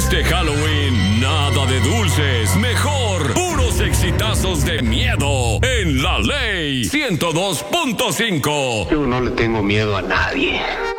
Este Halloween, nada de dulces, mejor puros exitazos de miedo en La Ley 102.5. Yo no le tengo miedo a nadie.